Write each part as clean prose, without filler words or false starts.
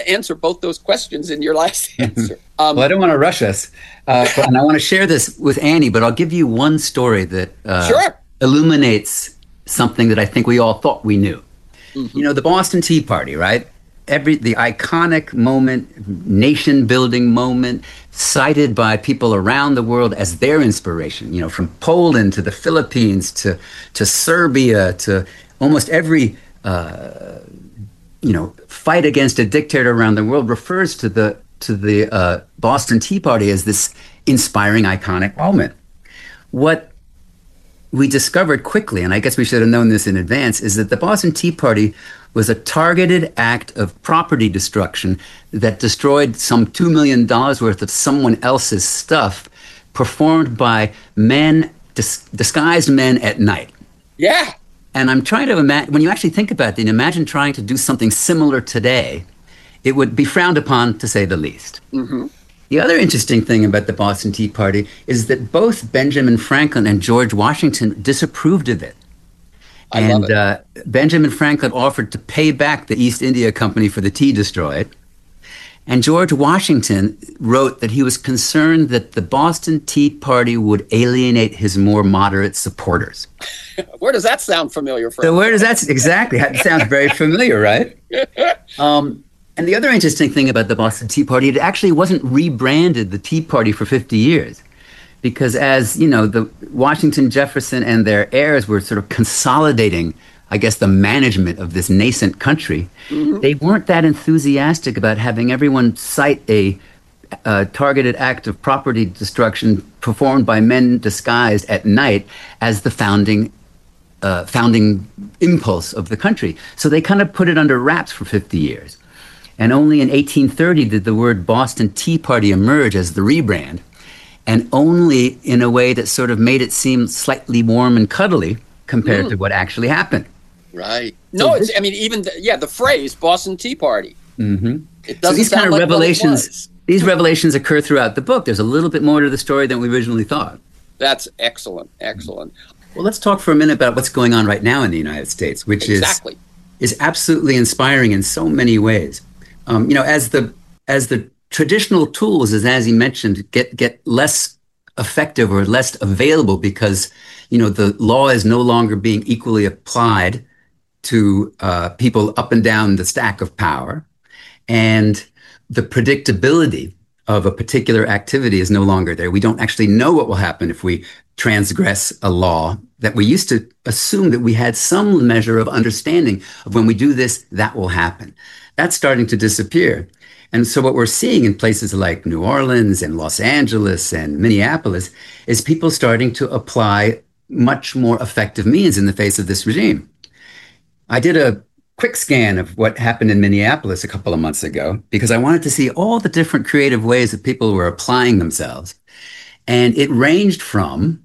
answer both those questions in your last answer. Well, I don't want to rush us, and I want to share this with Annie, but I'll give you one story that Sure. illuminates something that I think we all thought we knew. You know, the Boston Tea Party, right? The iconic moment, nation building moment, cited by people around the world as their inspiration, you know, from Poland to the Philippines to Serbia to almost every fight against a dictator around the world refers to the Boston Tea Party as this inspiring, iconic moment. What we discovered quickly, and I guess we should have known this in advance, is that the Boston Tea Party was a targeted act of property destruction that destroyed some $2 million worth of someone else's stuff, performed by men, disguised men at night. Yeah. And I'm trying to imagine, when you actually think about it, imagine trying to do something similar today, it would be frowned upon, to say the least. Mm-hmm. The other interesting thing about the Boston Tea Party is that both Benjamin Franklin and George Washington disapproved of it. I love it. Benjamin Franklin offered to pay back the East India Company for the tea destroyed. And George Washington wrote that he was concerned that the Boston Tea Party would alienate his more moderate supporters. Where does that sound familiar from? So where does that exactly? That sounds very familiar, right? And the other interesting thing about the Boston Tea Party, it actually wasn't rebranded the Tea Party for 50 years. Because as, you know, the Washington, Jefferson, and their heirs were sort of consolidating, I guess, the management of this nascent country, they weren't that enthusiastic about having everyone cite a targeted act of property destruction performed by men disguised at night as the founding impulse of the country. So they kind of put it under wraps for 50 years. And only in 1830 did the word Boston Tea Party emerge as the rebrand, and only in a way that sort of made it seem slightly warm and cuddly compared to what actually happened. Right. No, So even the phrase Boston Tea Party. Mm-hmm. It doesn't So these sound kind of like what it revelations, was. these revelations occur throughout the book. There's a little bit more to the story than we originally thought. That's excellent. Excellent. Well, let's talk for a minute about what's going on right now in the United States, which Exactly. is absolutely inspiring in so many ways. As the traditional tools, as he mentioned, get less effective or less available because, the law is no longer being equally applied to people up and down the stack of power. And the predictability of a particular activity is no longer there. We don't actually know what will happen if we transgress a law that we used to assume that we had some measure of understanding of when we do this, that will happen. That's starting to disappear. And so what we're seeing in places like New Orleans and Los Angeles and Minneapolis is people starting to apply much more effective means in the face of this regime. I did a quick scan of what happened in Minneapolis a couple of months ago because I wanted to see all the different creative ways that people were applying themselves. And it ranged from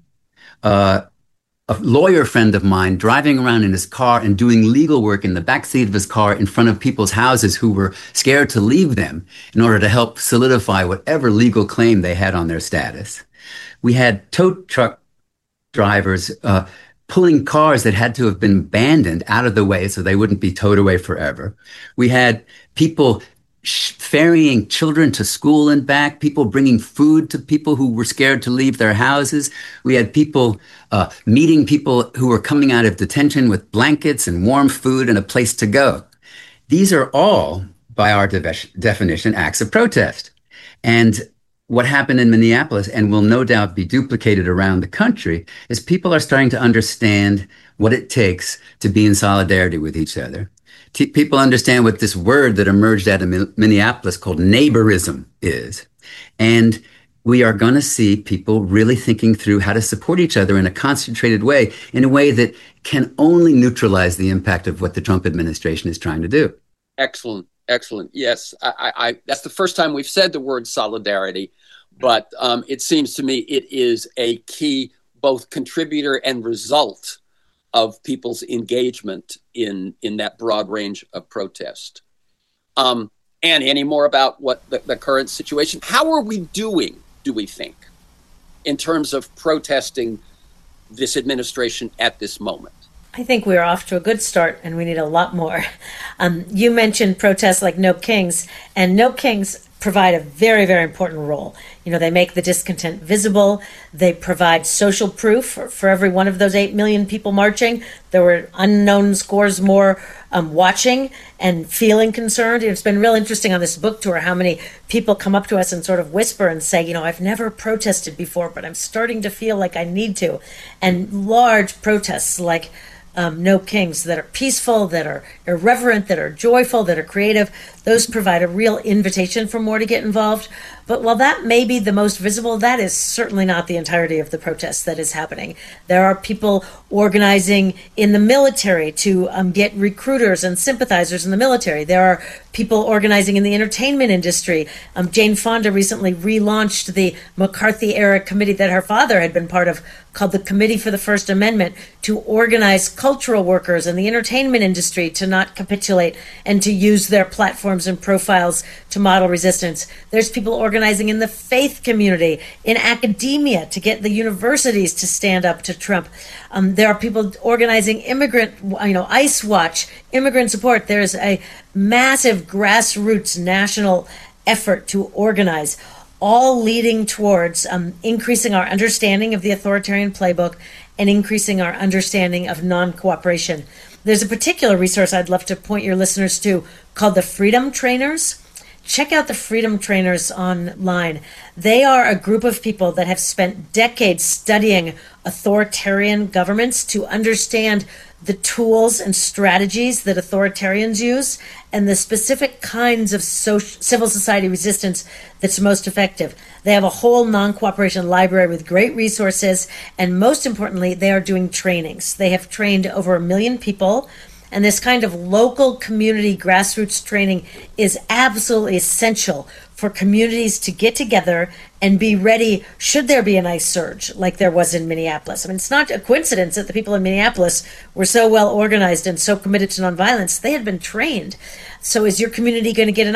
a lawyer friend of mine driving around in his car and doing legal work in the backseat of his car in front of people's houses who were scared to leave them in order to help solidify whatever legal claim they had on their status. We had tow truck drivers pulling cars that had to have been abandoned out of the way so they wouldn't be towed away forever. We had people ferrying children to school and back, people bringing food to people who were scared to leave their houses. We had people meeting people who were coming out of detention with blankets and warm food and a place to go. These are all, by our definition, acts of protest. And what happened in Minneapolis, and will no doubt be duplicated around the country, is people are starting to understand what it takes to be in solidarity with each other. People understand what this word that emerged out of Minneapolis called neighborism is. And we are going to see people really thinking through how to support each other in a concentrated way, in a way that can only neutralize the impact of what the Trump administration is trying to do. Excellent. Excellent. Yes. I that's the first time we've said the word solidarity, but it seems to me it is a key both contributor and result of people's engagement in that broad range of protest. And any more about what the current situation? How are we doing, do we think, in terms of protesting this administration at this moment? I think we're off to a good start and we need a lot more. You mentioned protests like No Kings, and No Kings provide a very, very important role. You know, they make the discontent visible. They provide social proof for every one of those 8 million people marching. There were unknown scores more watching and feeling concerned. It's been real interesting on this book tour how many people come up to us and sort of whisper and say, you know, I've never protested before, but I'm starting to feel like I need to. And large protests like No Kings that are peaceful, that are irreverent, that are joyful, that are creative, those provide a real invitation for more to get involved. But while that may be the most visible, that is certainly not the entirety of the protest that is happening. There are people organizing in the military to get recruiters and sympathizers in the military. There are people organizing in the entertainment industry. Jane Fonda recently relaunched the McCarthy-era committee that her father had been part of, called the Committee for the First Amendment, to organize cultural workers in the entertainment industry to not capitulate and to use their platforms and profiles to model resistance. There's people organizing in the faith community, in academia, to get the universities to stand up to Trump. There are people organizing ICE Watch, immigrant support. There's a massive grassroots national effort to organize, all leading towards increasing our understanding of the authoritarian playbook and increasing our understanding of non-cooperation. There's a particular resource I'd love to point your listeners to called the Freedom Trainers. Check out the Freedom Trainers online. They are a group of people that have spent decades studying authoritarian governments to understand the tools and strategies that authoritarians use and the specific kinds of civil society resistance that's most effective. They have a whole non-cooperation library with great resources, and most importantly, they are doing trainings. They have trained over 1 million people, and this kind of local community grassroots training is absolutely essential for communities to get together and be ready should there be an ICE surge like there was in Minneapolis. I mean, it's not a coincidence that the people in Minneapolis were so well organized and so committed to nonviolence. They had been trained. So is your community going to get an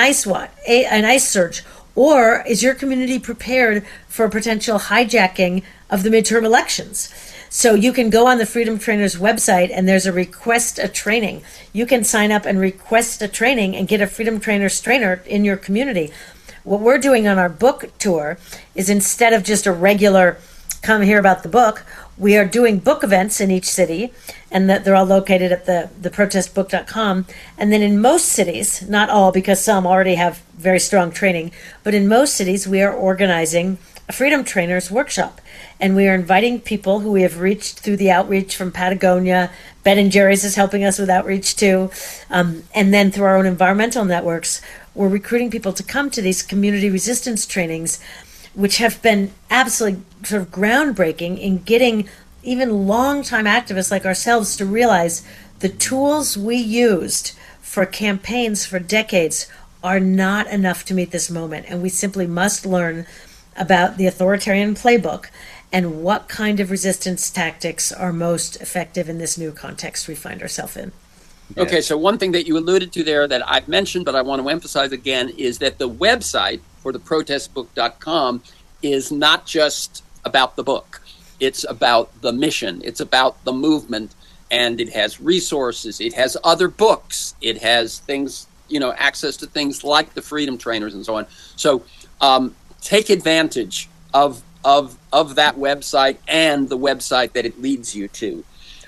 ICE surge? Or is your community prepared for a potential hijacking of the midterm elections? So you can go on the Freedom Trainers website and there's a request a training. You can sign up and request a training and get a Freedom Trainers trainer in your community. What we're doing on our book tour is instead of just a regular come hear about the book, we are doing book events in each city, and that they're all located at the protestbook.com. And then in most cities, not all because some already have very strong training, but in most cities we are organizing a Freedom Trainers workshop. And we are inviting people who we have reached through the outreach from Patagonia. Ben & Jerry's is helping us with outreach too. And then through our own environmental networks, we're recruiting people to come to these community resistance trainings, which have been absolutely sort of groundbreaking in getting even longtime activists like ourselves to realize the tools we used for campaigns for decades are not enough to meet this moment. And we simply must learn about the authoritarian playbook and what kind of resistance tactics are most effective in this new context we find ourselves in. Okay, so one thing that you alluded to there that I've mentioned, but I want to emphasize again, is that the website for the protestbook.com is not just about the book. It's about the mission. It's about the movement, and it has resources. It has other books. It has things, access to things like the Freedom Trainers and so on. So take advantage of that website and the website that it leads you to.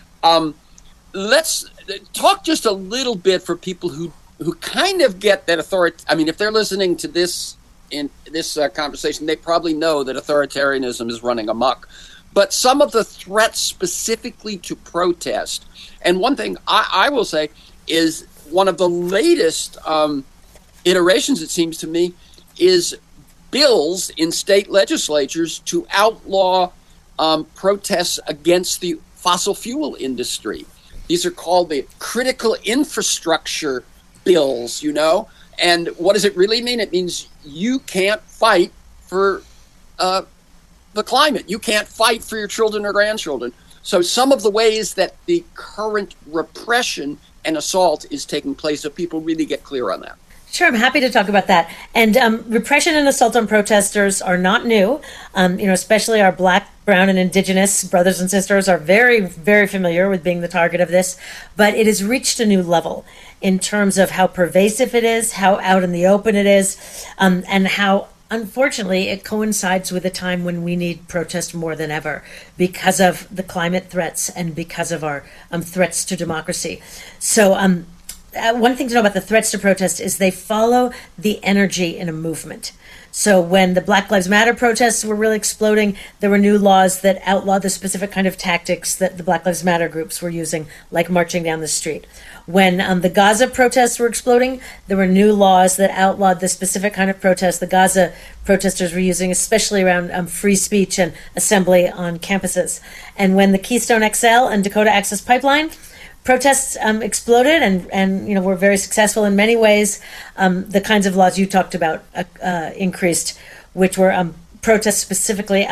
Let's talk just a little bit for people who kind of get that authority. I mean, if they're listening to this in this conversation, they probably know that authoritarianism is running amok. But some of the threats specifically to protest, and one thing I will say is one of the latest iterations, it seems to me, is bills in state legislatures to outlaw protests against the fossil fuel industry. These are called the critical infrastructure bills, And what does it really mean? It means you can't fight for the climate. You can't fight for your children or grandchildren. So some of the ways that the current repression and assault is taking place, so people really get clear on that. Sure, I'm happy to talk about that. And repression and assault on protesters are not new. Especially our Black, brown, and indigenous brothers and sisters are very, very familiar with being the target of this. But it has reached a new level in terms of how pervasive it is, how out in the open it is, and how, unfortunately, it coincides with a time when we need protest more than ever because of the climate threats and because of our threats to democracy. So, one thing to know about the threats to protest is they follow the energy in a movement. So when the Black Lives Matter protests were really exploding, there were new laws that outlawed the specific kind of tactics that the Black Lives Matter groups were using, like marching down the street. When the Gaza protests were exploding, there were new laws that outlawed the specific kind of protest the Gaza protesters were using, especially around free speech and assembly on campuses. And when the Keystone XL and Dakota Access Pipeline protests exploded and were very successful in many ways, the kinds of laws you talked about increased, which were laws specifically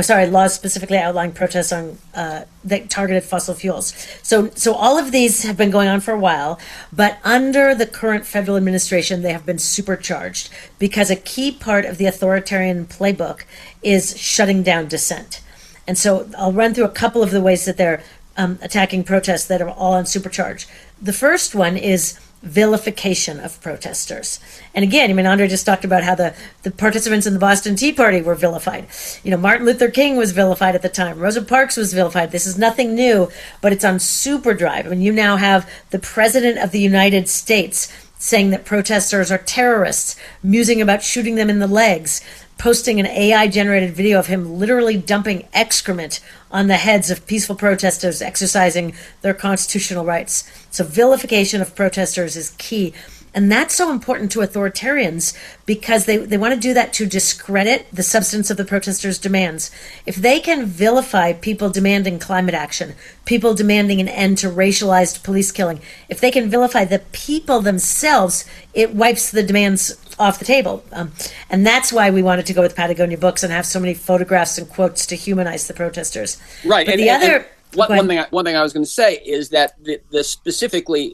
outlining protests on that targeted fossil fuels. So all of these have been going on for a while, but under the current federal administration, they have been supercharged because a key part of the authoritarian playbook is shutting down dissent. And so I'll run through a couple of the ways that they're attacking protests that are all on supercharge. The first one is vilification of protesters. And again, Andre just talked about how the participants in the Boston Tea Party were vilified. Martin Luther King was vilified at the time. Rosa Parks was vilified. This is nothing new, but it's on super drive. You now have the President of the United States saying that protesters are terrorists, musing about shooting them in the legs, posting an AI-generated video of him literally dumping excrement on the heads of peaceful protesters exercising their constitutional rights. So vilification of protesters is key. And that's so important to authoritarians because they want to do that to discredit the substance of the protesters' demands. If they can vilify people demanding climate action, people demanding an end to racialized police killing, if they can vilify the people themselves, it wipes the demands off the table. And that's why we wanted to go with Patagonia Books and have so many photographs and quotes to humanize the protesters. Right. But one thing I was going to say is that specifically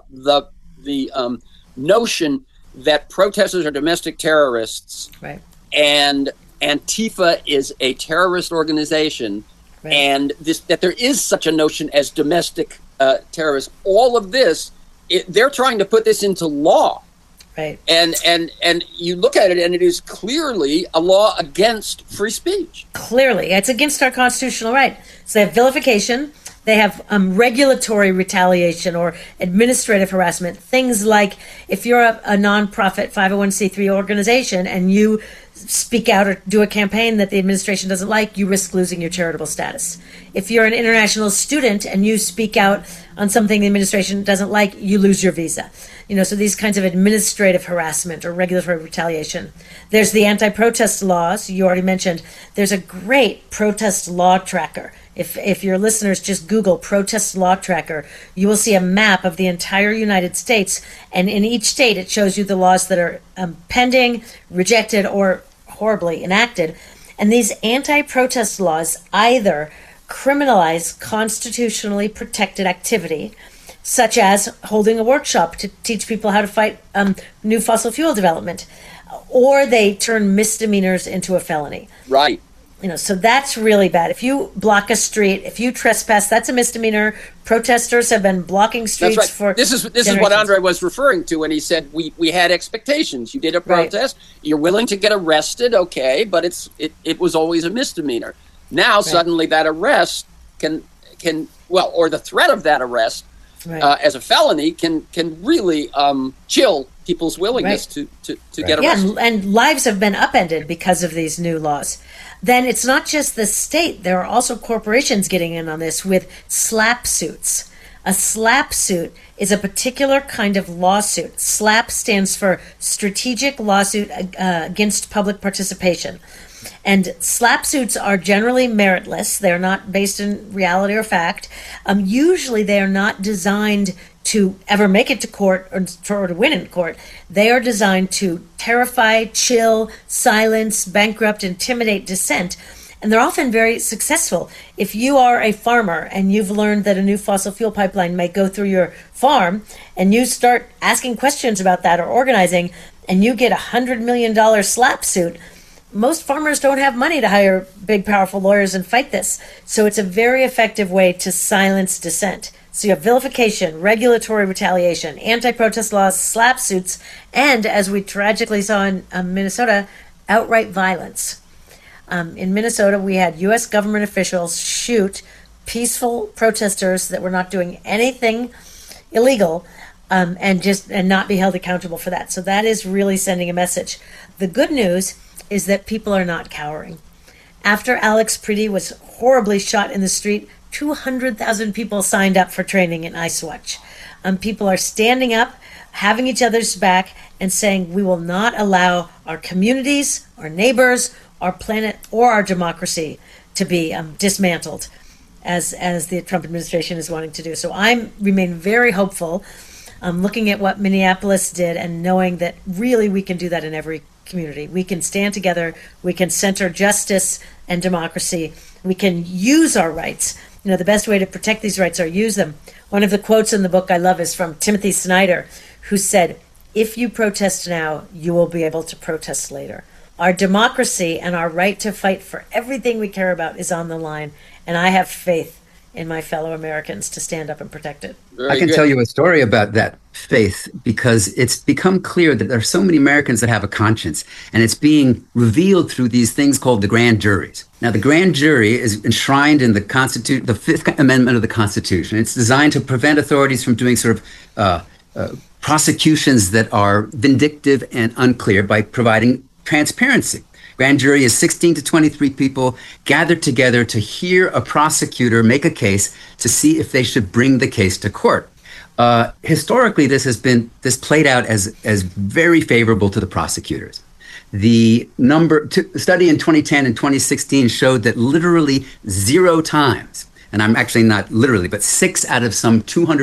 the notion that protesters are domestic terrorists, right, and Antifa is a terrorist organization, right, and that there is such a notion as domestic terrorists. All of this, they're trying to put this into law, right? And you look at it, and it is clearly a law against free speech. Clearly, it's against our constitutional right. So they have vilification. They have regulatory retaliation or administrative harassment. Things like if you're a nonprofit 501c3 organization and you speak out or do a campaign that the administration doesn't like, you risk losing your charitable status. If you're an international student and you speak out on something the administration doesn't like, you lose your visa. So these kinds of administrative harassment or regulatory retaliation. There's the anti-protest laws you already mentioned. There's a great protest law tracker. If your listeners just Google protest law tracker, you will see a map of the entire United States. And in each state, it shows you the laws that are pending, rejected, or horribly enacted. And these anti-protest laws either criminalize constitutionally protected activity, such as holding a workshop to teach people how to fight new fossil fuel development, or they turn misdemeanors into a felony. Right. So that's really bad. If you block a street, if you trespass, that's a misdemeanor. Protesters have been blocking streets for this is what Andre was referring to when he said we had expectations. You did a protest, right, you're willing to get arrested, okay, but it was always a misdemeanor. Now suddenly that arrest or the threat of that arrest as a felony can really chill people's willingness to get arrested. Yeah, and lives have been upended because of these new laws. Then it's not just the state. There are also corporations getting in on this with SLAPP suits. A SLAPP suit is a particular kind of lawsuit. SLAPP stands for Strategic Lawsuit Against Public Participation. And SLAPP suits are generally meritless. They're not based in reality or fact. Usually they are not designed to ever make it to court or to win in court. They are designed to terrify, chill, silence, bankrupt, intimidate dissent. and they're often very successful. If you are a farmer and you've learned that a new fossil fuel pipeline might go through your farm, and you start asking questions about that or organizing, and you get $100 million slap suit, most farmers don't have money to hire big, powerful lawyers and fight this. So it's a very effective way to silence dissent. So you have vilification, regulatory retaliation, anti-protest laws, slap suits, and, as we tragically saw in Minnesota, outright violence. In Minnesota, we had U.S. government officials shoot peaceful protesters that were not doing anything illegal, and not be held accountable for that. So that is really sending a message. The good news is that people are not cowering. After Alex Preety was horribly shot in the street, 200,000 people signed up for training in Ice Watch. People are standing up, having each other's back, and saying we will not allow our communities, our neighbors, our planet, or our democracy to be dismantled, as the Trump administration is wanting to do. So I remain very hopeful, looking at what Minneapolis did and knowing that really we can do that in every community. We can stand together. We can center justice and democracy. We can use our rights. The best way to protect these rights are use them. One of the quotes in the book I love is from Timothy Snyder, who said, "If you protest now, you will be able to protest later." Our democracy and our right to fight for everything we care about is on the line, and I have faith in my fellow Americans to stand up and protect it. I can tell you a story about that faith, because it's become clear that there are so many Americans that have a conscience, and it's being revealed through these things called the grand juries. Now, the grand jury is enshrined in the Fifth Amendment of the Constitution. It's designed to prevent authorities from doing sort of prosecutions that are vindictive and unclear by providing transparency. Grand jury is 16 to 23 people gathered together to hear a prosecutor make a case to see if they should bring the case to court. Historically, this played out as very favorable to the prosecutors. The study in 2010 and 2016 showed that literally 0 times, and I'm actually not literally, but 6 out of some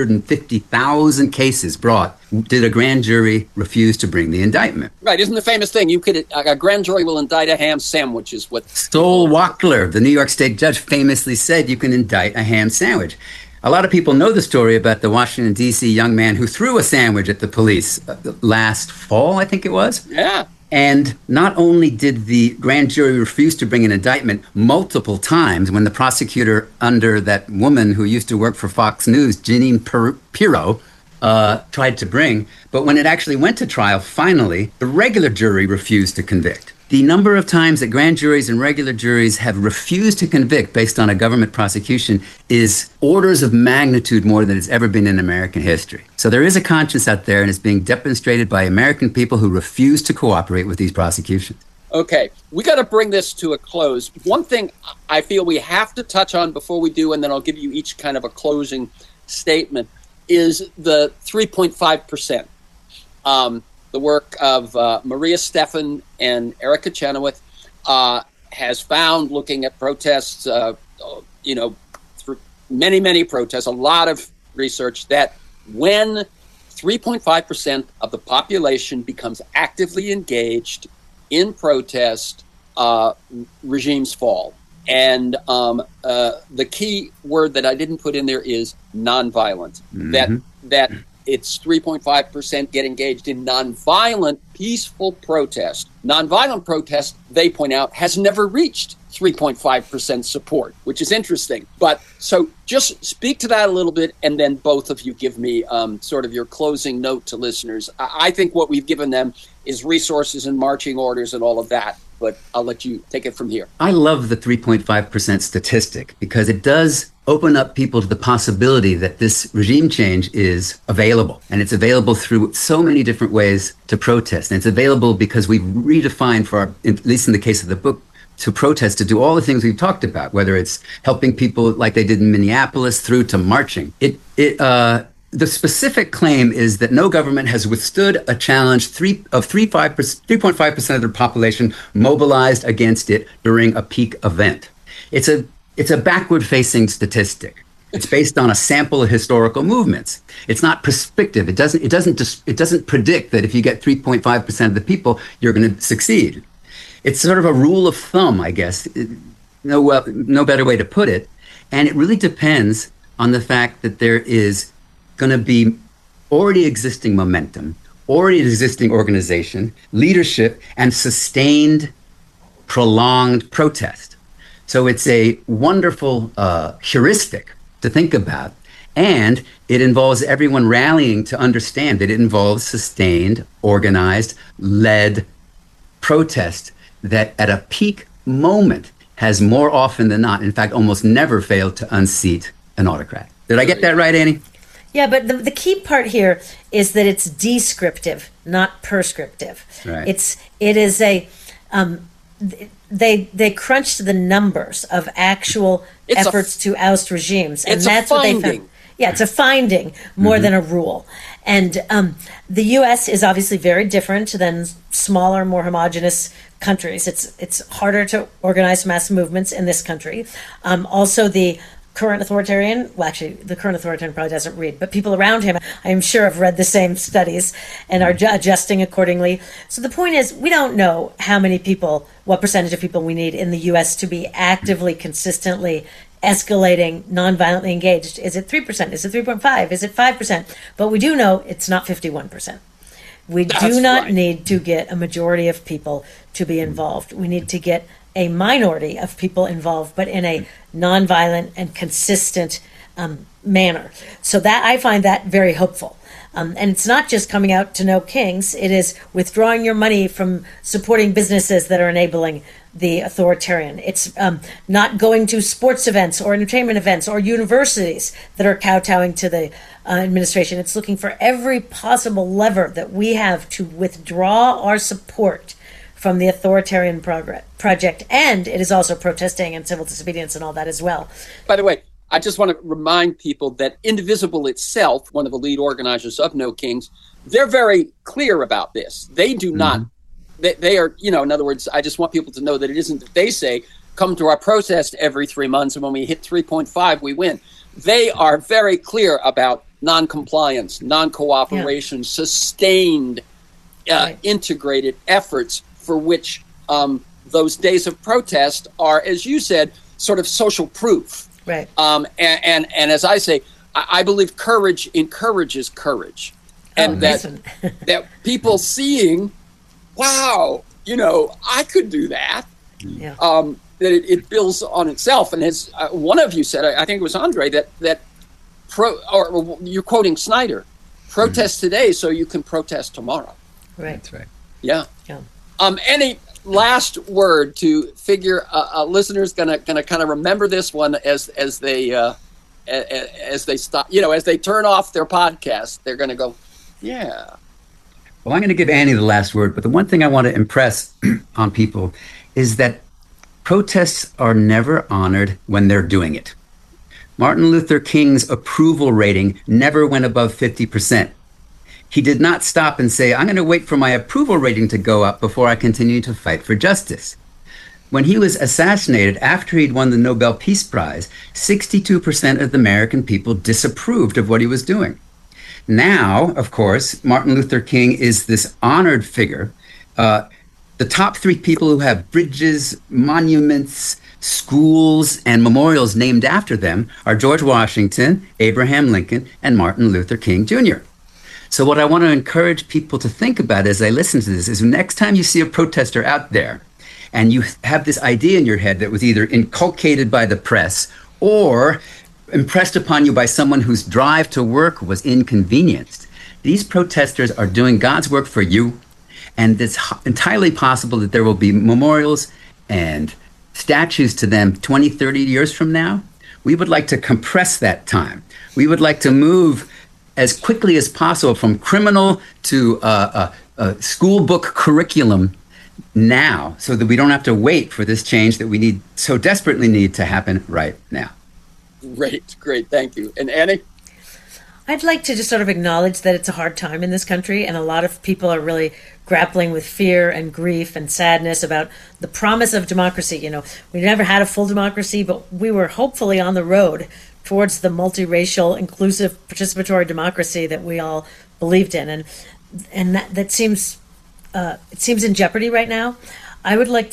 250,000 cases brought, did a grand jury refuse to bring the indictment. Right, isn't the famous thing, a grand jury will indict a ham sandwich is what... Sol Wachtler, the New York State judge, famously said you can indict a ham sandwich. A lot of people know the story about the Washington, D.C. young man who threw a sandwich at the police last fall, I think it was. Yeah. And not only did the grand jury refuse to bring an indictment multiple times when the prosecutor under that woman who used to work for Fox News, Jeanine Pirro, tried to bring, but when it actually went to trial, finally, the regular jury refused to convict. The number of times that grand juries and regular juries have refused to convict based on a government prosecution is orders of magnitude more than it's ever been in American history. So there is a conscience out there, and it's being demonstrated by American people who refuse to cooperate with these prosecutions. Okay, we got to bring this to a close. One thing I feel we have to touch on before we do, and then I'll give you each kind of a closing statement, is the 3.5%. The work of Maria Stephan and Erica Chenoweth has found, looking at protests, through many, many protests, a lot of research, that when 3.5% of the population becomes actively engaged in protest, regimes fall. And the key word that I didn't put in there is nonviolent. Mm-hmm. That it's 3.5% get engaged in nonviolent, peaceful protest. Nonviolent protest, they point out, has never reached 3.5% support, which is interesting. But so just speak to that a little bit, and then both of you give me sort of your closing note to listeners. I think what we've given them is resources and marching orders and all of that, but I'll let you take it from here. I love the 3.5% statistic because it does open up people to the possibility that this regime change is available. And it's available through so many different ways to protest. And it's available because we've redefined, at least in the case of the book, to protest, to do all the things we've talked about, whether it's helping people like they did in Minneapolis through to marching. The specific claim is that no government has withstood a challenge 3.5% of their population mobilized against it during a peak event. It's a backward-facing statistic. It's based on a sample of historical movements. It's not prospective. It doesn't predict that if you get 3.5% of the people, you're going to succeed. It's sort of a rule of thumb, I guess. no better way to put it. And it really depends on the fact that there is going to be already existing momentum, already existing organization, leadership, and sustained, prolonged protest. So it's a wonderful heuristic to think about. And it involves everyone rallying to understand that it involves sustained, organized, led protest that at a peak moment has more often than not, in fact, almost never failed to unseat an autocrat. Did I get that right, Annie? Yeah, but the key part here is that it's descriptive, not prescriptive. Right. It is a they crunched the numbers of actual efforts to oust regimes, and that's what they found. Yeah, it's a finding more than a rule. And the U.S. is obviously very different than smaller, more homogenous countries. It's harder to organize mass movements in this country. Also, the current authoritarian, well, actually, the current authoritarian probably doesn't read, but people around him, I am sure, have read the same studies and are adjusting accordingly. So the point is, we don't know how many people, what percentage of people we need in the U.S. to be actively, consistently escalating, nonviolently engaged. Is it 3%? Is it 3.5%? Is it 5%? But we do know it's not 51%. We do not need to get a majority of people to be involved. We need to get a minority of people involved, but in a nonviolent and consistent manner. So that I find that very hopeful. And it's not just coming out to No Kings. It is withdrawing your money from supporting businesses that are enabling the authoritarian. It's not going to sports events or entertainment events or universities that are kowtowing to the administration. It's looking for every possible lever that we have to withdraw our support from the authoritarian project. And it is also protesting and civil disobedience and all that as well. By the way, I just want to remind people that Indivisible itself, one of the lead organizers of No Kings, they're very clear about this. They do not, they are, in other words, I just want people to know that it isn't that they say, come to our protest every 3 months, and when we hit 3.5, we win. They are very clear about non-compliance, non-cooperation, sustained, integrated efforts for which those days of protest are, as you said, sort of social proof. Right. And as I say, I believe courage encourages courage. And that people seeing, wow, I could do that. Yeah. That it builds on itself. And as one of you said, I think it was Andre, or you're quoting Snyder, protest today so you can protest tomorrow. Right. That's right. Yeah. Yeah. Any last word to figure listeners gonna kind of remember this one as they stop, as they turn off their podcast, they're gonna go, yeah. Well, I'm going to give Annie the last word, but the one thing I want to impress on people is that protests are never honored when they're doing it. Martin Luther King's approval rating never went above 50%. He did not stop and say, I'm going to wait for my approval rating to go up before I continue to fight for justice. When he was assassinated after he'd won the Nobel Peace Prize, 62% of the American people disapproved of what he was doing. Now, of course, Martin Luther King is this honored figure. The top 3 people who have bridges, monuments, schools, and memorials named after them are George Washington, Abraham Lincoln, and Martin Luther King Jr. So what I want to encourage people to think about as they listen to this is next time you see a protester out there and you have this idea in your head that was either inculcated by the press or impressed upon you by someone whose drive to work was inconvenienced, these protesters are doing God's work for you. And it's entirely possible that there will be memorials and statues to them 20, 30 years from now. We would like to compress that time. We would like to move as quickly as possible from criminal to school book curriculum now, so that we don't have to wait for this change that we so desperately need to happen right now. Great, thank you. And Annie? I'd like to just sort of acknowledge that it's a hard time in this country, and a lot of people are really grappling with fear and grief and sadness about the promise of democracy. We never had a full democracy, but we were hopefully on the road towards the multiracial, inclusive, participatory democracy that we all believed in, and that seems it seems in jeopardy right now. I would like to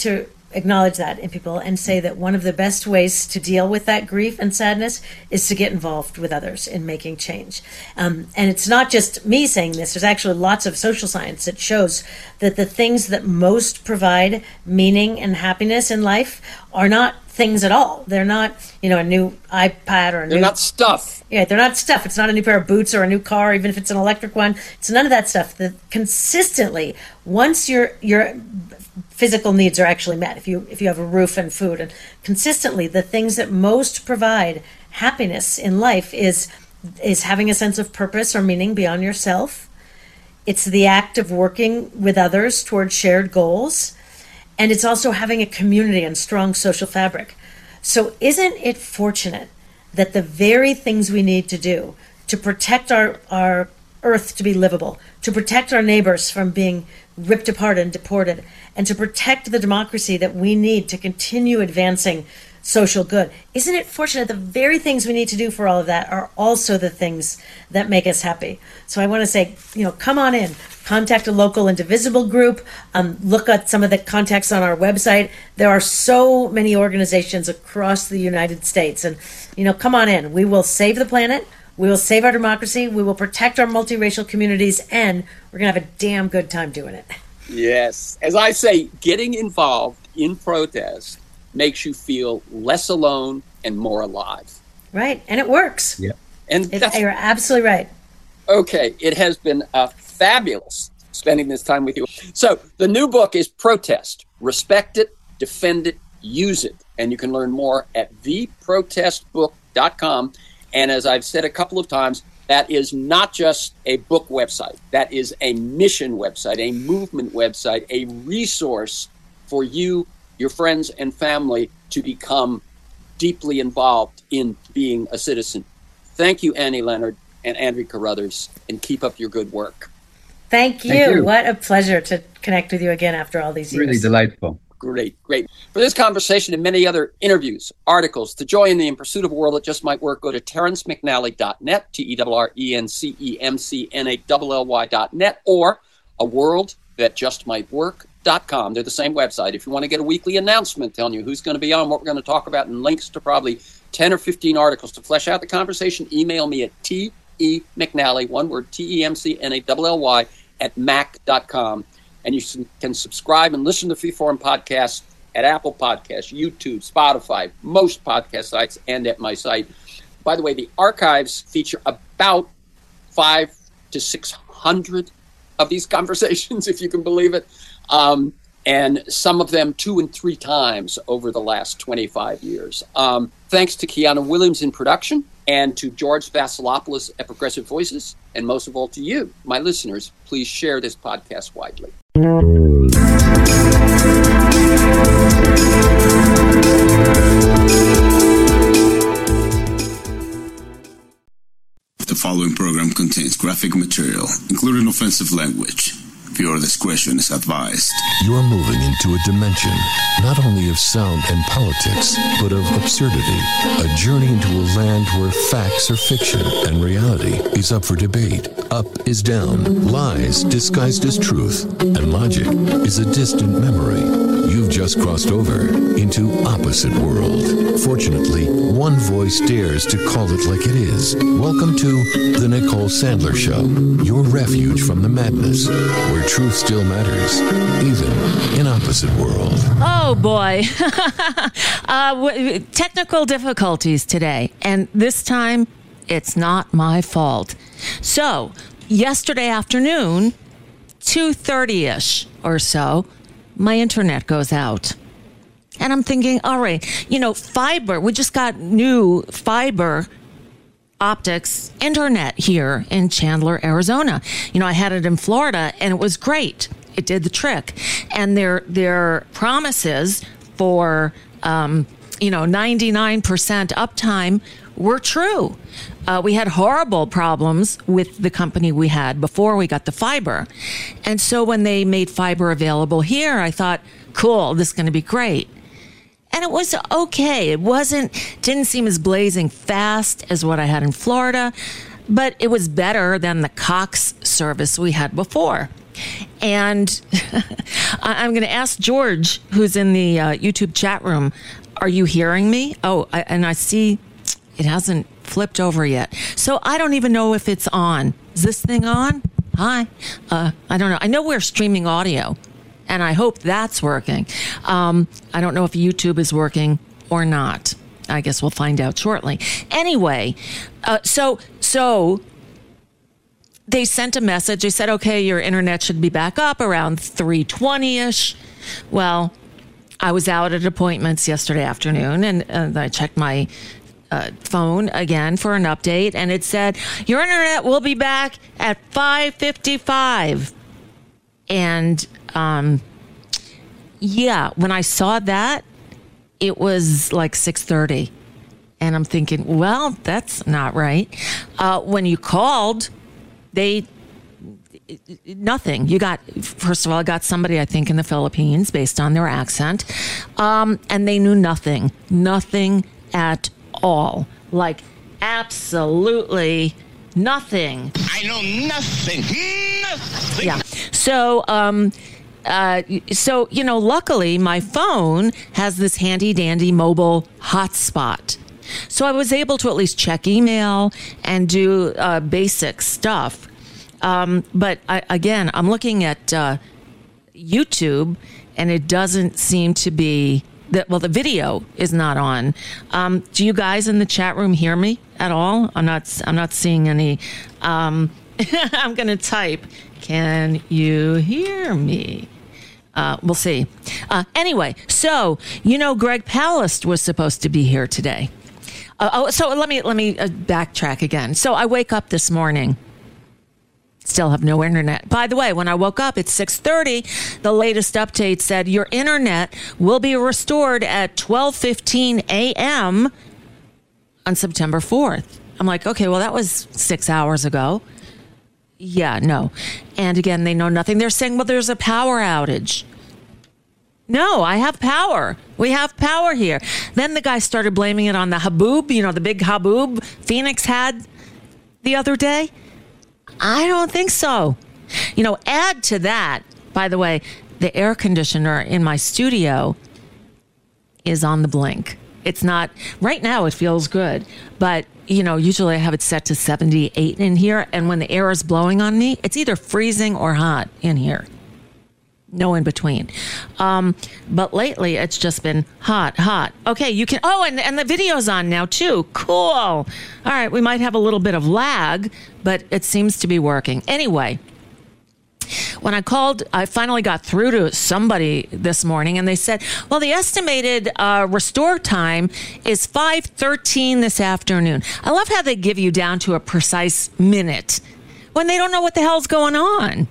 acknowledge that in people and say that one of the best ways to deal with that grief and sadness is to get involved with others in making change. And it's not just me saying this. There's actually lots of social science that shows that the things that most provide meaning and happiness in life are not things at all. They're not, a new iPad or they're not stuff. Yeah, they're not stuff. It's not a new pair of boots or a new car, even if it's an electric one. It's none of that stuff. That consistently, once your physical needs are actually met, if you have a roof and food, and consistently, the things that most provide happiness in life is having a sense of purpose or meaning beyond yourself. It's the act of working with others towards shared goals. And it's also having a community and strong social fabric. So isn't it fortunate that the very things we need to do to protect our earth to be livable, to protect our neighbors from being ripped apart and deported, and to protect the democracy that we need to continue advancing social good, isn't it fortunate the very things we need to do for all of that are also the things that make us happy? So I want to say, come on in, contact a local Indivisible group, look at some of the contacts on our website. There are so many organizations across the United States, and come on in. We will save the planet, we will save our democracy, we will protect our multiracial communities, and we're going to have a damn good time doing it. Yes. As I say, getting involved in protest makes you feel less alone and more alive. Right. And it works. Yeah. And you're absolutely right. Okay. It has been fabulous spending this time with you. So the new book is Protest. Respect it, defend it, use it. And you can learn more at theprotestbook.com. And as I've said a couple of times, that is not just a book website. That is a mission website, a movement website, a resource for you, your friends and family to become deeply involved in being a citizen. Thank you, Annie Leonard and Andrew Carruthers, and keep up your good work. Thank you. What a pleasure to connect with you again after all these years. Really delightful. Great. For this conversation and many other interviews, articles, to join me in pursuit of a world that just might work, go to TerrenceMcNally.net, TerrenceMcNally.net, or a world that just might work.com. They're the same website. If you want to get a weekly announcement telling you who's going to be on, what we're going to talk about, and links to probably 10 or 15 articles to flesh out the conversation, email me at TEMcNally, one word, TEMCNALLY, at mac.com. And you can subscribe and listen to Freeform Podcasts at Apple Podcasts, YouTube, Spotify, most podcast sites, and at my site. By the way, the archives feature about 500 to 600 of these conversations, if you can believe it, and some of them 2 and 3 times over the last 25 years. Thanks to Kiana Williams in production, and to George Vasilopoulos at Progressive Voices, and most of all to you, my listeners. Please share this podcast widely. The following program contains graphic material, including offensive language. Viewer discretion is advised. You're moving into a dimension not only of sound and politics, but of absurdity. A journey into a land where facts are fiction and reality is up for debate. Up is down, lies disguised as truth, and logic is a distant memory. You've just crossed over into Opposite World. Fortunately, one voice dares to call it like it is. Welcome to The Nicole Sandler Show, your refuge from the madness, where truth still matters, even in Opposite World. Oh, boy. Technical difficulties today. And this time, it's not my fault. So, yesterday afternoon, 2:30-ish or so, my internet goes out. And I'm thinking, all right, fiber, we just got new fiber optics internet here in Chandler, Arizona. I had it in Florida and it was great. It did the trick. And their promises for 99% uptime were true. We had horrible problems with the company we had before we got the fiber. And so when they made fiber available here, I thought, cool, this is going to be great. And it was okay. It didn't seem as blazing fast as what I had in Florida, but it was better than the Cox service we had before. And I'm going to ask George, who's in the YouTube chat room, are you hearing me? Oh, and I see it hasn't flipped over yet. So I don't even know if it's on. Is this thing on? Hi. I don't know. I know we're streaming audio, and I hope that's working. I don't know if YouTube is working or not. I guess we'll find out shortly. Anyway, so they sent a message. They said, okay, your internet should be back up around 3:20-ish. Well, I was out at appointments yesterday afternoon, and I checked my phone again for an update, and it said, your internet will be back at 5:55. And yeah, when I saw that, it was like 6:30. And I'm thinking, well, that's not right. When you called, nothing. You got, first of all, I got somebody, I think, in the Philippines based on their accent. And they knew nothing at all. Like, absolutely nothing. I know nothing. Nothing. Yeah. So, luckily my phone has this handy dandy mobile hotspot. So I was able to at least check email and do basic stuff. But I'm looking at YouTube, and it doesn't seem to be the video is not on. Do you guys in the chat room hear me at all? I'm not seeing any. I'm going to type, can you hear me? We'll see. Anyway, so, Greg Palast was supposed to be here today. So let me backtrack again. So I wake up this morning, still have no internet. By the way, when I woke up, it's 6:30. The latest update said your internet will be restored at 12:15 a.m. on September 4th. I'm like, okay, well, that was 6 hours ago. Yeah, no. And again, they know nothing. They're saying, well, there's a power outage. No, I have power. We have power here. Then the guy started blaming it on the haboob, the big haboob Phoenix had the other day. I don't think so. Add to that, by the way, the air conditioner in my studio is on the blink. It's not, right now it feels good, but usually I have it set to 78 in here, and when the air is blowing on me, it's either freezing or hot in here. No in between. But lately it's just been hot. Okay, you can, and the video's on now too. Cool. All right, we might have a little bit of lag, but it seems to be working. Anyway, when I called, I finally got through to somebody this morning, and they said, well, the estimated restore time is 5:13 this afternoon. I love how they give you down to a precise minute when they don't know what the hell's going on.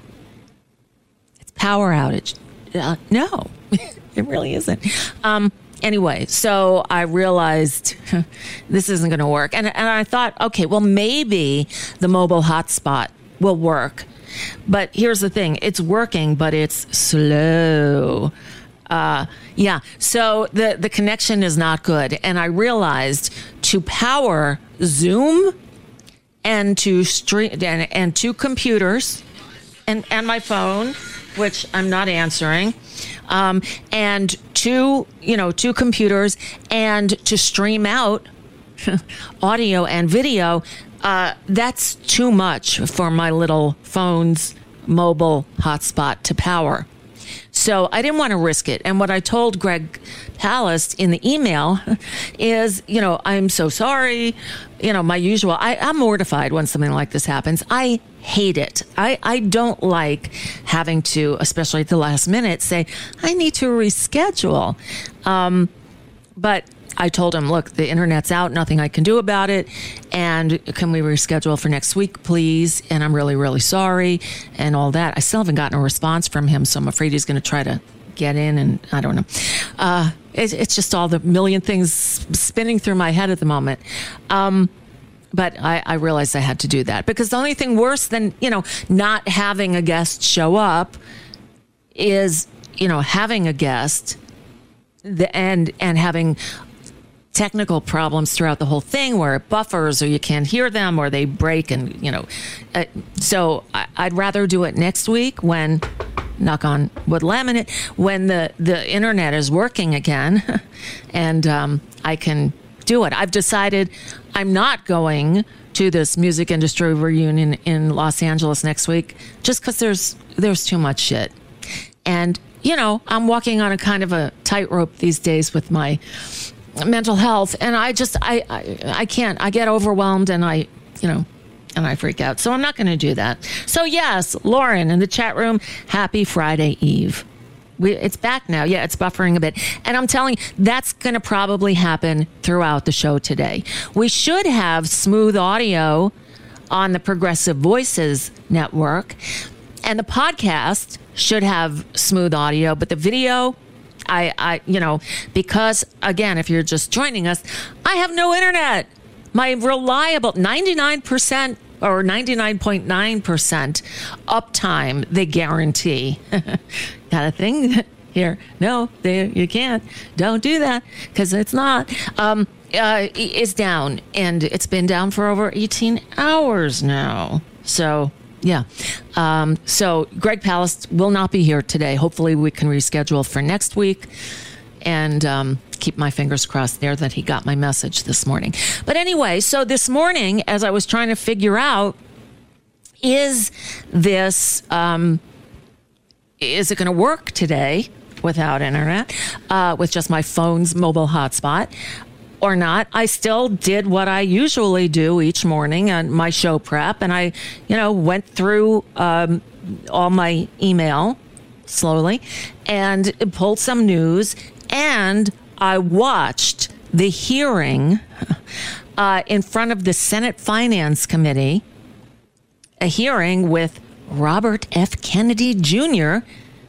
Power outage. No, it really isn't. Anyway, so I realized this isn't going to work. And I thought, okay, well, maybe the mobile hotspot will work. But here's the thing. It's working, but it's slow. So the connection is not good. And I realized to power Zoom and to stream and two computers and my phone, which I'm not answering, and two computers, and to stream out audio and video, that's too much for my little phone's mobile hotspot to power. So I didn't want to risk it. And what I told Greg Palast in the email is, I'm so sorry. My usual, I'm mortified when something like this happens. I hate it. I don't like having to, especially at the last minute, say, I need to reschedule. But I told him, look, the internet's out, nothing I can do about it. And can we reschedule for next week, please? And I'm really, really sorry and all that. I still haven't gotten a response from him, so I'm afraid he's going to try to get in, and I don't know. It's just all the million things spinning through my head at the moment. But I realized I had to do that, because the only thing worse than, not having a guest show up is, having a guest and having technical problems throughout the whole thing where it buffers or you can't hear them or they break and, so I'd rather do it next week when, knock on wood laminate, when the internet is working again and I can do it. I've decided I'm not going to this music industry reunion in Los Angeles next week just because there's too much shit. And, I'm walking on a kind of a tightrope these days with my mental health, and I can't. I get overwhelmed, and I freak out. So I'm not going to do that. So yes, Lauren in the chat room, happy Friday Eve. It's back now. Yeah, it's buffering a bit, and I'm telling you, that's going to probably happen throughout the show today. We should have smooth audio on the Progressive Voices network, and the podcast should have smooth audio, but the video, because again, if you're just joining us, I have no internet. My reliable 99% or 99.9% uptime, they guarantee. Got a thing here? No, you can't. Don't do that because it's not. Is down, and it's been down for over 18 hours now. So. Yeah. So Greg Palast will not be here today. Hopefully we can reschedule for next week and keep my fingers crossed there that he got my message this morning. But anyway, so this morning, as I was trying to figure out, is this, is it going to work today without internet, with just my phone's mobile hotspot? Or not, I still did what I usually do each morning on my show prep. And I, went through all my email slowly and pulled some news. And I watched the hearing in front of the Senate Finance Committee, a hearing with Robert F. Kennedy Jr.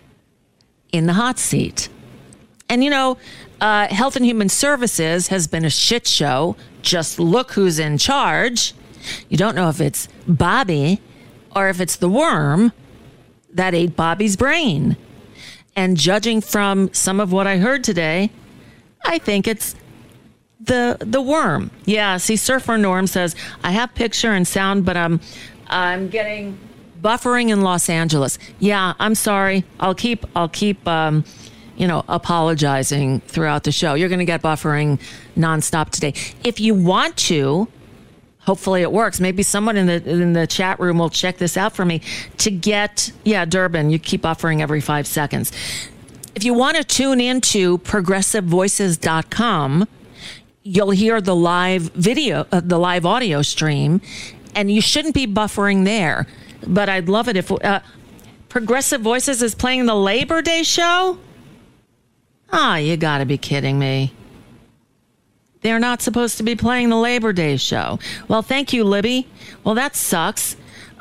in the hot seat. And, Health and Human Services has been a shit show. Just look who's in charge. You don't know if it's Bobby or if it's the worm that ate Bobby's brain. And judging from some of what I heard today, I think it's the worm. Yeah, see, Surfer Norm says, I have picture and sound, but I'm getting buffering in Los Angeles. Yeah, I'm sorry. I'll keep apologizing throughout the show. You're going to get buffering nonstop today. If you want to, hopefully it works. Maybe someone in the chat room will check this out for me to get, Durbin, you keep buffering every 5 seconds. If you want to tune into progressivevoices.com, you'll hear the live video, the live audio stream, and you shouldn't be buffering there. But I'd love it if Progressive Voices is playing the Labor Day show. You gotta be kidding me. They're not supposed to be playing the Labor Day show. Well, thank you, Libby. Well, that sucks.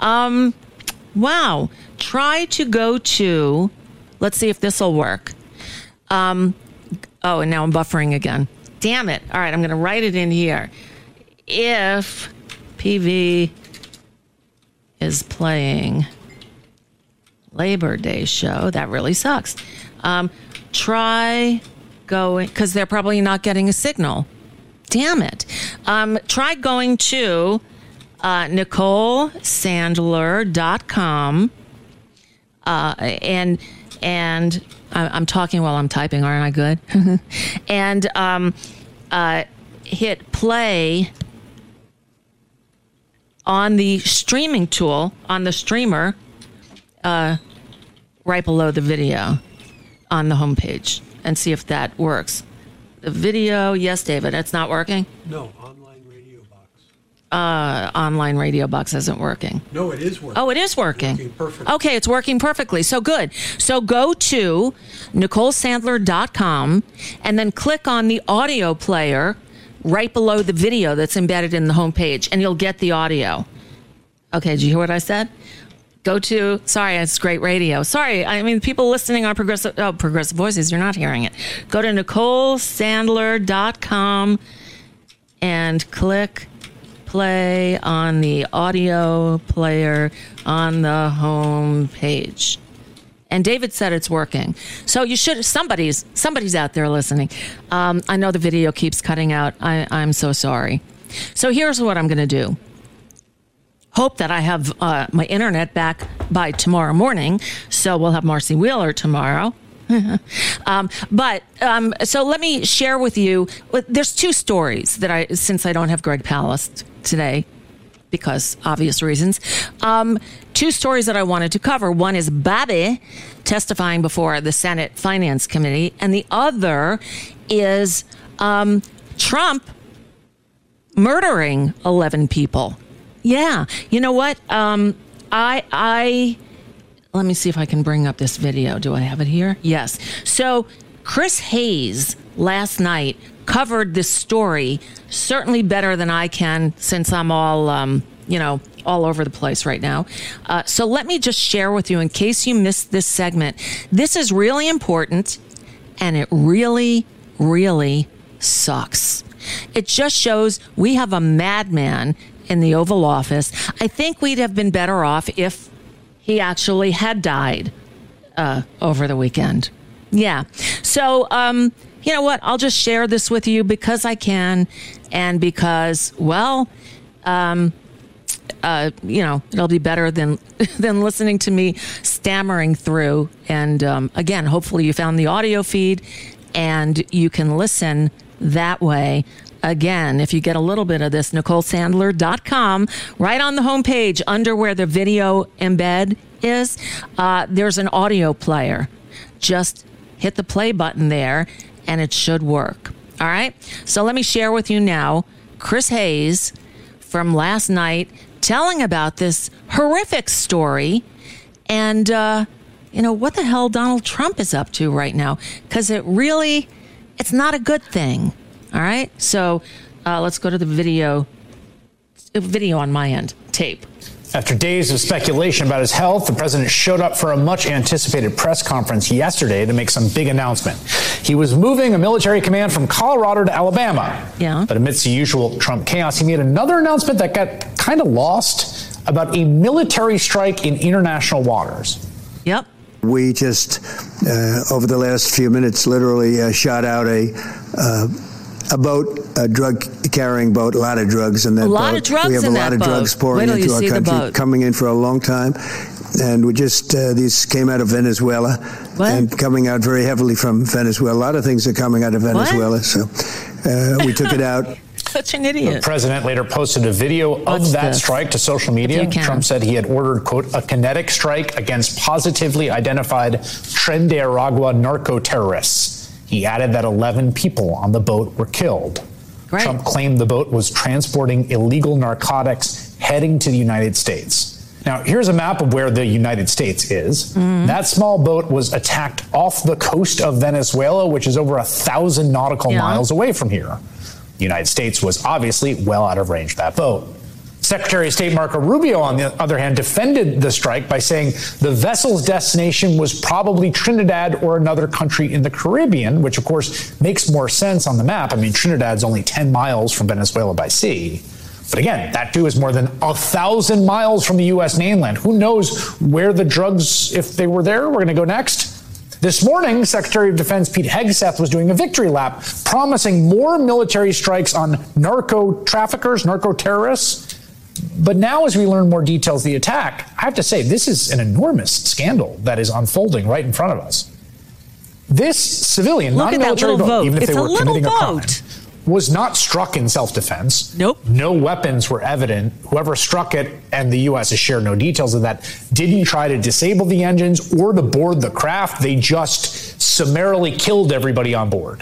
Wow. Try to go to, let's see if this will work. And now I'm buffering again. Damn it. All right, I'm going to write it in here. If PV is playing Labor Day show, that really sucks. Try going, because they're probably not getting a signal. Damn it. Try going to NicoleSandler.com. And I'm talking while I'm typing, aren't I good? And hit play on the streaming tool, on the streamer, right below the video on the homepage, and see if that works. The video, yes, David, it's not working? No, online radio box. Online radio box isn't working. No, it is working. Oh, it is working. It's working perfectly. Okay, it's working perfectly. So good. So go to NicoleSandler.com and then click on the audio player right below the video that's embedded in the homepage, and you'll get the audio. Okay, did you hear what I said? Go to, sorry, it's great radio. Sorry, I mean, people listening on Progressive Voices, you're not hearing it. Go to NicoleSandler.com and click play on the audio player on the home page. And David said it's working. So you should, somebody's out there listening. I know the video keeps cutting out. I'm so sorry. So here's what I'm going to do. Hope that I have my internet back by tomorrow morning. So we'll have Marcy Wheeler tomorrow. So let me share with you, there's two stories that since I don't have Greg Palast today, because obvious reasons, two stories that I wanted to cover. One is Bobby testifying before the Senate Finance Committee, and the other is Trump murdering 11 people. Yeah. You know what? Let me see if I can bring up this video. Do I have it here? Yes. So Chris Hayes last night covered this story certainly better than I can, since I'm all, all over the place right now. So let me just share with you, in case you missed this segment. This is really important, and it really, really sucks. It just shows we have a madman in the Oval Office. I think we'd have been better off if he actually had died over the weekend. Yeah. So, you know what? I'll just share this with you because I can, and because, well, it'll be better than listening to me stammering through. And again, hopefully you found the audio feed and you can listen that way. Again, if you get a little bit of this, NicoleSandler.com, right on the homepage under where the video embed is, there's an audio player. Just hit the play button there and it should work. All right. So let me share with you now, Chris Hayes from last night telling about this horrific story and, what the hell Donald Trump is up to right now, because it's not a good thing. All right. So let's go to the video on my end, tape. After days of speculation about his health, the president showed up for a much-anticipated press conference yesterday to make some big announcement. He was moving a military command from Colorado to Alabama. Yeah. But amidst the usual Trump chaos, he made another announcement that got kind of lost about a military strike in international waters. Yep. We just, over the last few minutes, literally shot out a boat, a drug-carrying boat, a lot of drugs in that boat. A lot of drugs in that boat. We have a lot of drugs pouring into our country, coming in for a long time. And we just, these came out of Venezuela. What? And coming out very heavily from Venezuela. A lot of things are coming out of Venezuela. What? So we took it out. Such an idiot. The president later posted a video of that strike to social media. Trump said he had ordered, quote, a kinetic strike against positively identified Tren de Aragua narco-terrorists. He added that 11 people on the boat were killed. Right. Trump claimed the boat was transporting illegal narcotics heading to the United States. Now, here's a map of where the United States is. Mm-hmm. That small boat was attacked off the coast of Venezuela, which is over 1,000 nautical miles away from here. The United States was obviously well out of range of that boat. Secretary of State Marco Rubio, on the other hand, defended the strike by saying the vessel's destination was probably Trinidad or another country in the Caribbean, which, of course, makes more sense on the map. I mean, Trinidad's only 10 miles from Venezuela by sea. But again, that too is more than 1,000 miles from the U.S. mainland. Who knows where the drugs, if they were there, were going to go next? This morning, Secretary of Defense Pete Hegseth was doing a victory lap, promising more military strikes on narco traffickers, narco terrorists. But now, as we learn more details of the attack, I have to say, this is an enormous scandal that is unfolding right in front of us. This civilian, non-military boat, even if they were committing a crime, was not struck in self-defense. Nope. No weapons were evident. Whoever struck it, and the U.S. has shared no details of that, didn't try to disable the engines or to board the craft. They just summarily killed everybody on board.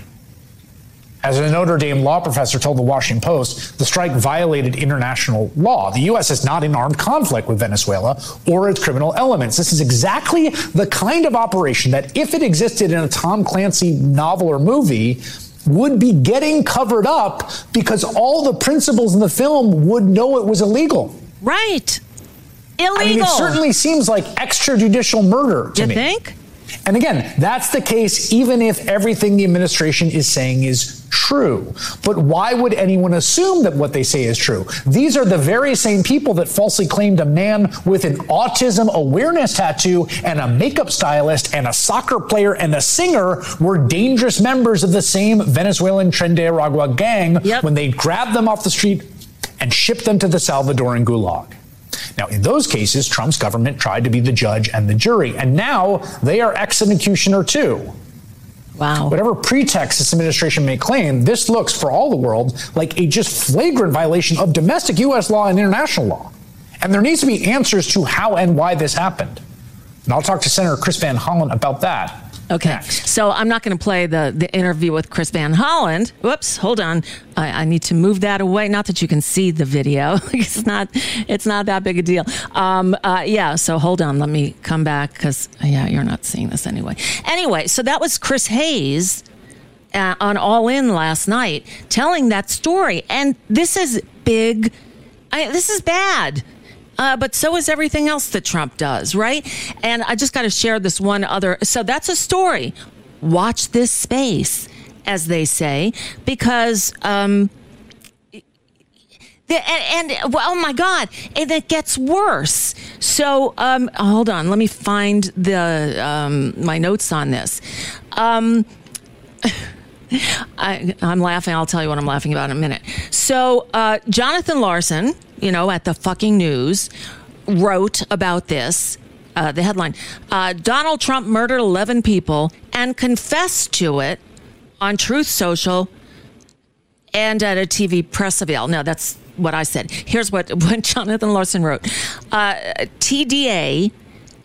As a Notre Dame law professor told the Washington Post, the strike violated international law. The U.S. is not in armed conflict with Venezuela or its criminal elements. This is exactly the kind of operation that, if it existed in a Tom Clancy novel or movie, would be getting covered up because all the principals in the film would know it was illegal. Right. Illegal. I mean, it certainly seems like extrajudicial murder to me. You think? And again, that's the case even if everything the administration is saying is true. But why would anyone assume that what they say is true? These are the very same people that falsely claimed a man with an autism awareness tattoo and a makeup stylist and a soccer player and a singer were dangerous members of the same Venezuelan Tren de Aragua gang when they grabbed them off the street and shipped them to the Salvadoran gulag. Now, in those cases, Trump's government tried to be the judge and the jury, and now they are executioner too. Wow. Whatever pretext this administration may claim, this looks, for all the world, like a just flagrant violation of domestic U.S. law and international law. And there needs to be answers to how and why this happened. And I'll talk to Senator Chris Van Hollen about that. Okay, next. So I'm not going to play the interview with Chris Van Hollen. Whoops, hold on. I need to move that away. Not that you can see the video. It's not that big a deal. So hold on. Let me come back because, you're not seeing this anyway. Anyway, so that was Chris Hayes on All In last night telling that story. And this is big. This is bad. But so is everything else that Trump does, right? And I just got to share this one other. So that's a story. Watch this space, as they say, because, oh my God, and it gets worse. So hold on, let me find my notes on this. I'm laughing. I'll tell you what I'm laughing about in a minute. So Jonathan Larson, at the fucking news, wrote about this. The headline, Donald Trump murdered 11 people and confessed to it on Truth Social and at a TV press avail. No, that's what I said. Here's what Jonathan Larson wrote. TDA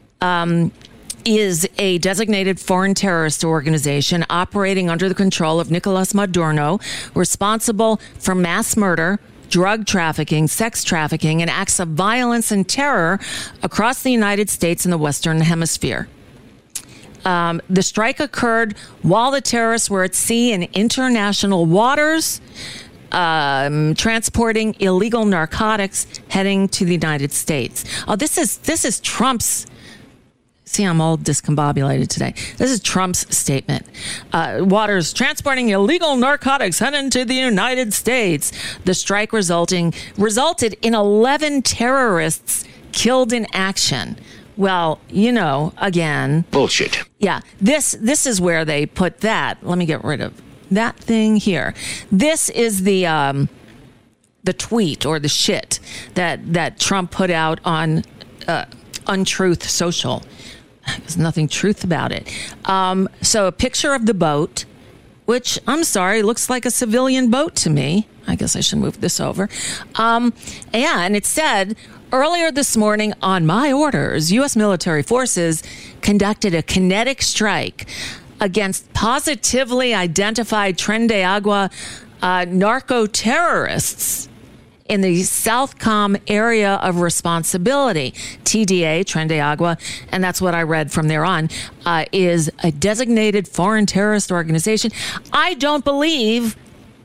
is a designated foreign terrorist organization operating under the control of Nicolas Maduro, responsible for mass murder, drug trafficking, sex trafficking, and acts of violence and terror across the United States and the Western Hemisphere. The strike occurred while the terrorists were at sea in international waters, transporting illegal narcotics heading to the United States. Oh, this is Trump's. See, I'm all discombobulated today. This is Trump's statement. Waters transporting illegal narcotics heading to the United States. The strike resulted in 11 terrorists killed in action. Well, again. Bullshit. Yeah, this is where they put that. Let me get rid of that thing here. This is the tweet or the shit that Trump put out on Untruth Social. There's nothing truth about it. So a picture of the boat, which, I'm sorry, looks like a civilian boat to me. I guess I should move this over. And it said, earlier this morning, on my orders, U.S. military forces conducted a kinetic strike against positively identified Tren de Agua narco-terrorists in the Southcom area of responsibility. TDA, Tren de Agua, and that's what I read from there on, is a designated foreign terrorist organization. I don't believe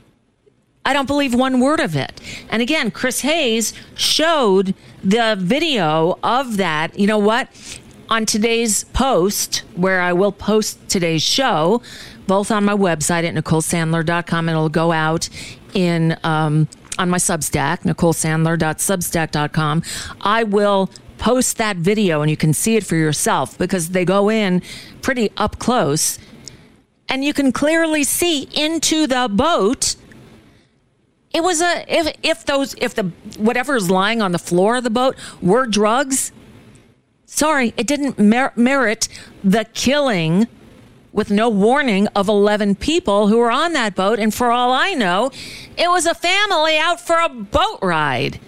one word of it. And again, Chris Hayes showed the video of that. You know what? On today's post, where I will post today's show, both on my website at NicoleSandler.com, and it'll go out on my Substack, NicoleSandler.substack.com. I will post that video and you can see it for yourself because they go in pretty up close and you can clearly see into the boat. It was if the whatever's lying on the floor of the boat were drugs, sorry, it didn't merit the killing with no warning of 11 people who were on that boat. And for all I know, it was a family out for a boat ride.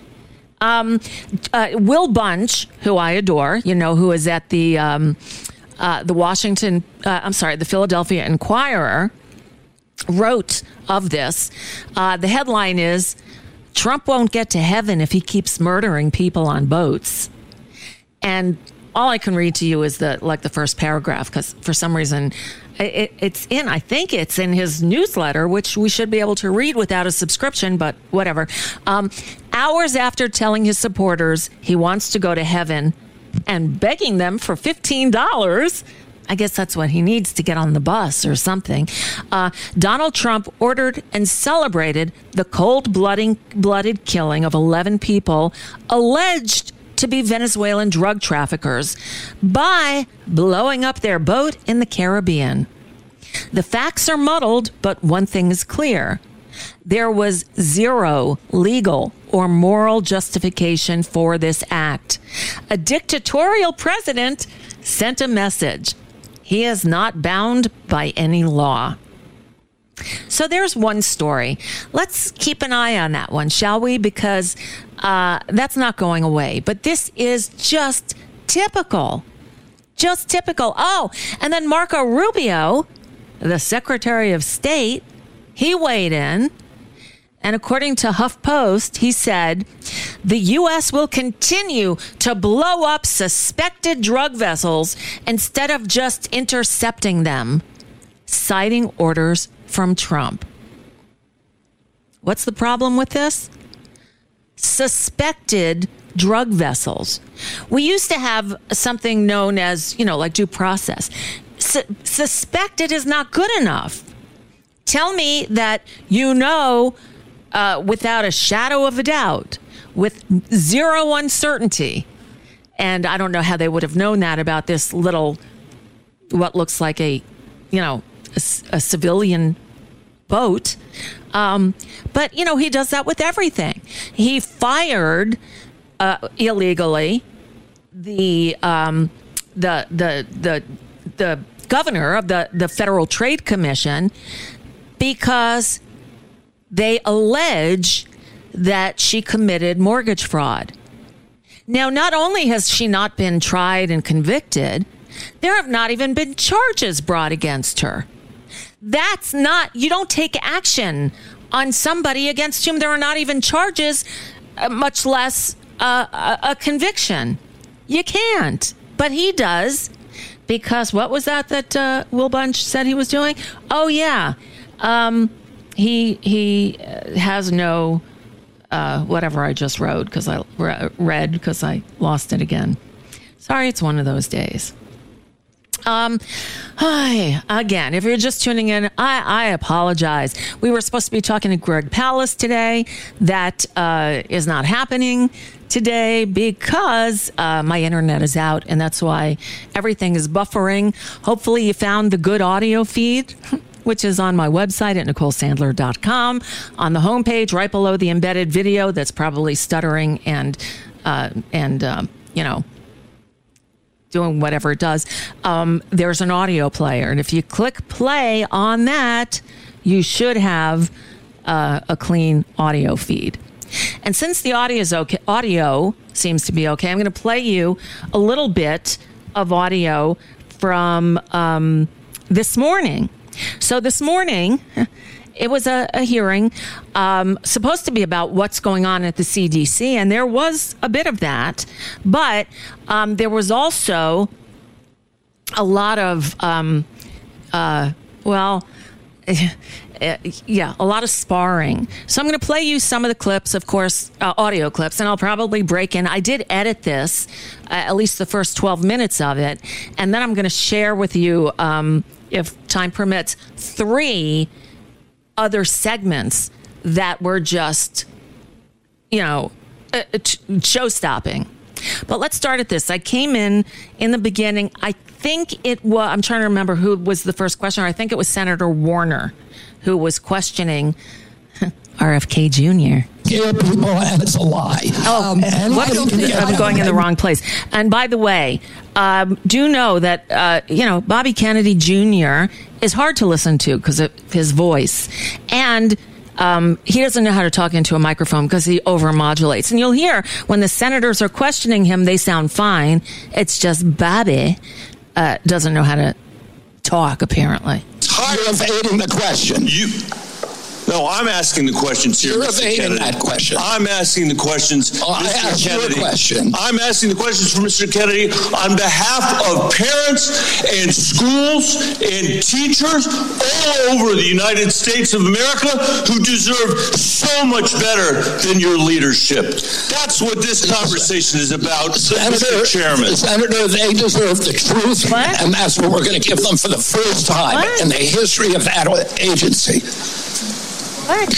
Will Bunch, who I adore, who is at the Philadelphia Inquirer, wrote of this. The headline is, Trump won't get to heaven if he keeps murdering people on boats. And all I can read to you is the first paragraph, because for some reason it's in his newsletter, which we should be able to read without a subscription, but whatever. Hours after telling his supporters he wants to go to heaven and begging them for $15, I guess that's what he needs to get on the bus or something. Donald Trump ordered and celebrated the cold-blooded killing of 11 people alleged to be Venezuelan drug traffickers by blowing up their boat in the Caribbean. The facts are muddled, but one thing is clear. There was zero legal or moral justification for this act. A dictatorial president sent a message. He is not bound by any law. So there's one story. Let's keep an eye on that one, shall we? Because that's not going away. But this is just typical. Just typical. Oh, and then Marco Rubio, the Secretary of State, he weighed in. And according to HuffPost, he said, the U.S. will continue to blow up suspected drug vessels instead of just intercepting them, citing orders from Trump. What's the problem with this? Suspected drug vessels. We used to have something known as, like due process. Suspected is not good enough. Tell me that without a shadow of a doubt, with zero uncertainty. And I don't know how they would have known that about this little, what looks like a civilian boat. But, he does that with everything. He fired illegally the governor of the Federal Trade Commission because they allege that she committed mortgage fraud. Now, not only has she not been tried and convicted, there have not even been charges brought against her. That's not, you don't take action on somebody against whom there are not even charges, much less a conviction. You can't. But he does, because what was that Will Bunch said he was doing? Oh, yeah. He has no whatever I just wrote because I read because I lost it again. Sorry, it's one of those days. Hi again. If you're just tuning in, I apologize. We were supposed to be talking to Greg Palast today. That is not happening today because my internet is out, and that's why everything is buffering. Hopefully, you found the good audio feed, which is on my website at NicoleSandler.com. On the homepage, right below the embedded video that's probably stuttering and doing whatever it does, there's an audio player. And if you click play on that, you should have a clean audio feed. And since the audio seems to be okay, I'm going to play you a little bit of audio from this morning. So this morning, it was a hearing supposed to be about what's going on at the CDC, and there was a bit of that. But there was also a lot of, a lot of sparring. So I'm going to play you some of the clips, of course, audio clips, and I'll probably break in. I did edit this, at least the first 12 minutes of it, and then I'm going to share with you, if time permits, 3 other segments that were just, show-stopping. But let's start at this. I came in the beginning. I think it was, I'm trying to remember who was the first questioner. I think it was Senator Warner who was questioning RFK Jr. Scare people, and it's a lie. I'm going in the wrong place. And by the way, do know that, Bobby Kennedy Jr. is hard to listen to because of his voice. And he doesn't know how to talk into a microphone because he overmodulates. And you'll hear when the senators are questioning him, they sound fine. It's just Bobby doesn't know how to talk, apparently. Tired of aiding the question. No, I'm asking the questions here. You're Mr. evading Kennedy. that question. I'm asking the questions. I asked you a question. I'm asking the questions for Mr. Kennedy on behalf of parents and schools and teachers all over the United States of America who deserve so much better than your leadership. That's what this conversation is about, Mr. Chairman. Senator, they deserve the truth, and that's what we're going to give them for the first time in the history of that agency. What?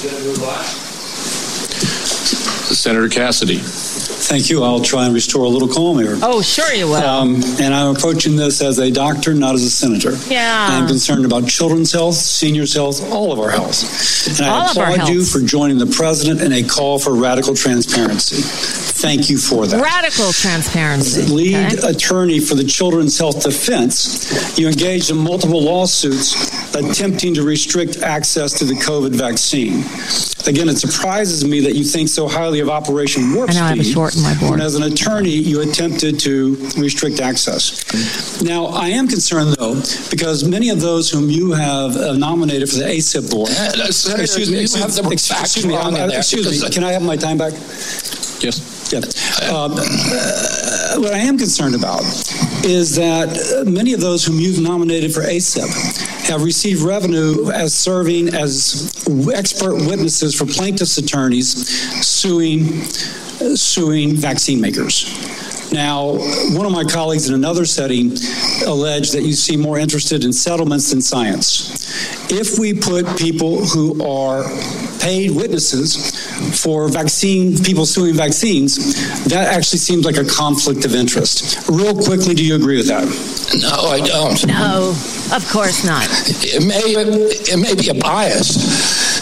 Senator Cassidy. Thank you. I'll try and restore a little calm here. Oh, sure you will. And I'm approaching this as a doctor, not as a senator. Yeah. I'm concerned about children's health, seniors' health, all of our health. And I applaud you for joining the president in a call for radical transparency. Thank you for that. Radical transparency. As lead attorney for the Children's Health Defense, you engaged in multiple lawsuits attempting to restrict access to the COVID vaccine. Again, it surprises me that you think so highly of Operation Warp Speed. I know I have a short in my board. When as an attorney, you attempted to restrict access. Now, I am concerned, though, because many of those whom you have nominated for the ACIP board... excuse me, can I have my time back? Yes. Yeah. What I am concerned about is that many of those whom you've nominated for ACIP have received revenue as serving as expert witnesses for plaintiffs' attorneys suing vaccine makers. Now, one of my colleagues in another setting alleged that you seem more interested in settlements than science. If we put people who are paid witnesses for people suing vaccines, that actually seems like a conflict of interest. Real quickly, do you agree with that? No, I don't. No, of course not. It may be a bias,